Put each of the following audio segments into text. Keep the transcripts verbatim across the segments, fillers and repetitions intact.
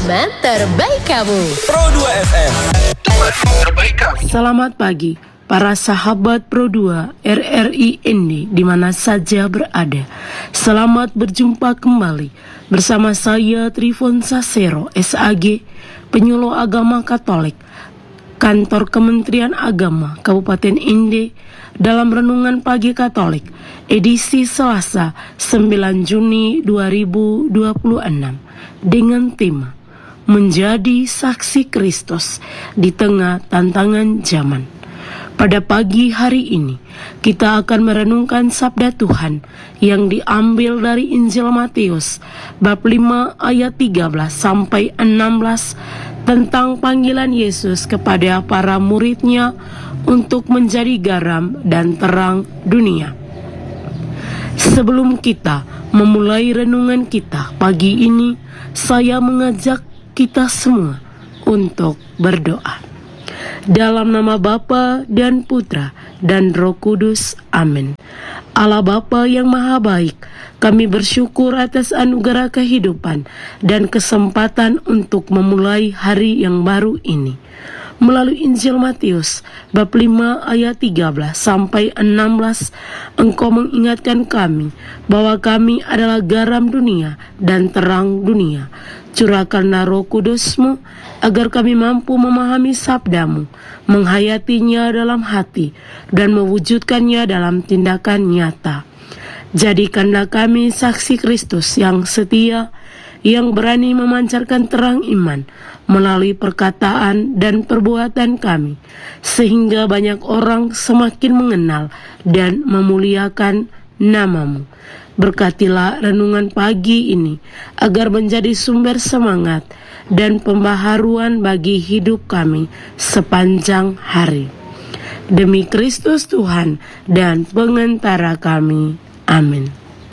Teman terbaik kamu. Pro dua F M. Teman terbaik kamu. Selamat pagi para sahabat Pro dua R R I Indi di mana saja berada. Selamat berjumpa kembali bersama saya Trifon Sasero S A G, penyuluh agama Katolik, Kantor Kementerian Agama Kabupaten Indi, dalam Renungan Pagi Katolik edisi Selasa sembilan Juni dua ribu dua puluh enam dengan tema Menjadi Saksi Kristus di Tengah Tantangan Zaman. Pada pagi hari ini kita akan merenungkan sabda Tuhan yang diambil dari Injil Matius bab lima ayat tiga belas sampai enam belas tentang panggilan Yesus kepada para muridnya untuk menjadi garam dan terang dunia. Sebelum kita memulai renungan kita pagi ini, saya mengajak kita semua untuk berdoa. Dalam nama Bapa dan Putra dan Roh Kudus, amin. Allah Bapa yang Maha Baik, kami bersyukur atas anugerah kehidupan dan kesempatan untuk memulai hari yang baru ini. Melalui Injil Matius bab lima ayat tiga belas sampai enam belas, Engkau mengingatkan kami bahwa kami adalah garam dunia dan terang dunia. Curahkanlah Roh Kudus-Mu agar kami mampu memahami sabda-Mu, menghayatinya dalam hati dan mewujudkannya dalam tindakan nyata. Jadikanlah kami saksi Kristus yang setia, yang berani memancarkan terang iman melalui perkataan dan perbuatan kami, sehingga banyak orang semakin mengenal dan memuliakan nama-Mu. Berkatilah renungan pagi ini agar menjadi sumber semangat dan pembaharuan bagi hidup kami sepanjang hari. Demi Kristus Tuhan dan pengantara kami. Amin.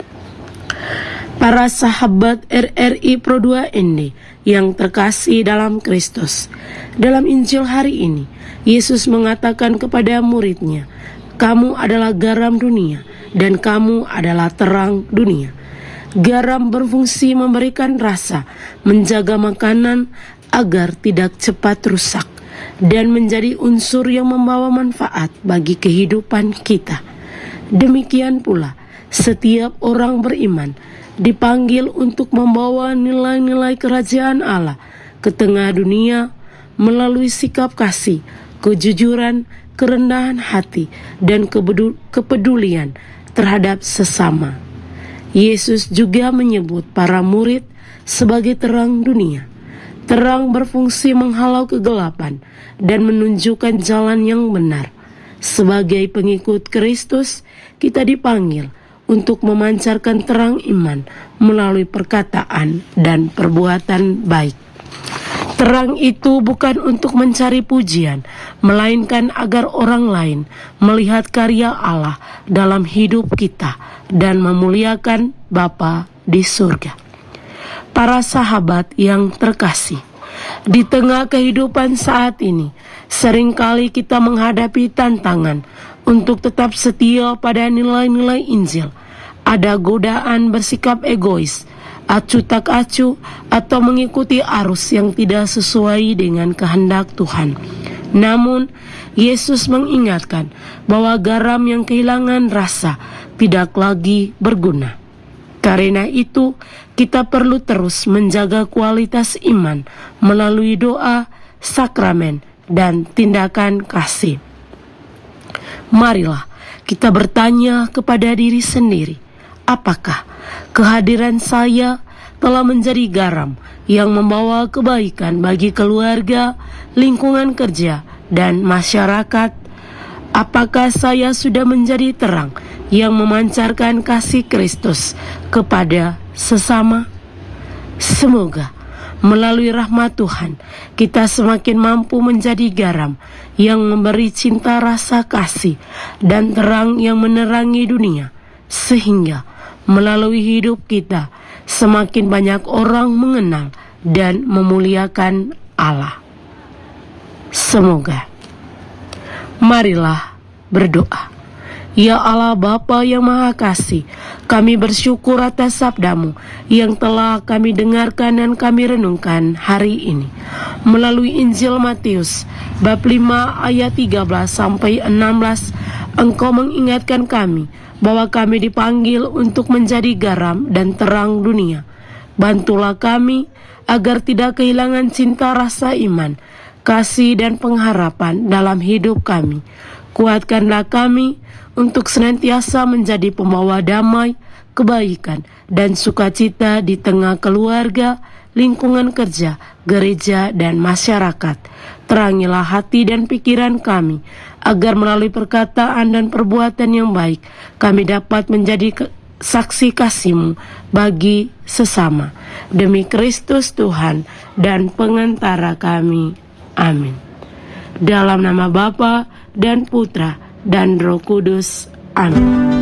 Para sahabat R R I Pro dua Indi yang terkasih dalam Kristus, dalam Injil hari ini Yesus mengatakan kepada muridnya, "Kamu adalah garam dunia dan kamu adalah terang dunia." Garam berfungsi memberikan rasa, menjaga makanan agar tidak cepat rusak, dan menjadi unsur yang membawa manfaat bagi kehidupan kita. Demikian pula, setiap orang beriman dipanggil untuk membawa nilai-nilai kerajaan Allah ke tengah dunia melalui sikap kasih, kejujuran, kerendahan hati, dan kepedulian terhadap sesama. Yesus juga menyebut para murid sebagai terang dunia. Terang berfungsi menghalau kegelapan dan menunjukkan jalan yang benar. Sebagai pengikut Kristus, kita dipanggil untuk memancarkan terang iman melalui perkataan dan perbuatan baik. Terang itu bukan untuk mencari pujian, melainkan agar orang lain melihat karya Allah dalam hidup kita dan memuliakan Bapa di surga. Para sahabat yang terkasih, di tengah kehidupan saat ini, seringkali kita menghadapi tantangan untuk tetap setia pada nilai-nilai Injil. Ada godaan bersikap egois, acuh tak acuh, atau mengikuti arus yang tidak sesuai dengan kehendak Tuhan. Namun, Yesus mengingatkan bahwa garam yang kehilangan rasa tidak lagi berguna. Karena itu, kita perlu terus menjaga kualitas iman melalui doa, sakramen, dan tindakan kasih. Marilah kita bertanya kepada diri sendiri, apakah kehadiran saya telah menjadi garam yang membawa kebaikan bagi keluarga, lingkungan kerja, dan masyarakat? Apakah saya sudah menjadi terang yang memancarkan kasih Kristus kepada sesama? Semoga melalui rahmat Tuhan, kita semakin mampu menjadi garam yang memberi cinta rasa kasih dan terang yang menerangi dunia, sehingga melalui hidup kita semakin banyak orang mengenal dan memuliakan Allah. Semoga. Marilah berdoa. Ya Allah Bapa yang Maha Kasih, kami bersyukur atas sabda-Mu yang telah kami dengarkan dan kami renungkan hari ini. Melalui Injil Matius, bab lima ayat tiga belas sampai enam belas, Engkau mengingatkan kami bahwa kami dipanggil untuk menjadi garam dan terang dunia. Bantulah kami agar tidak kehilangan cinta rasa iman, kasih dan pengharapan dalam hidup kami. Kuatkanlah kami untuk senantiasa menjadi pembawa damai, kebaikan, dan sukacita di tengah keluarga, lingkungan kerja, gereja, dan masyarakat. Terangilah hati dan pikiran kami, agar melalui perkataan dan perbuatan yang baik, kami dapat menjadi saksi kasih-Mu bagi sesama. Demi Kristus Tuhan dan pengantara kami. Amin. Dalam nama Bapa dan Putra dan Roh Kudus. Amin.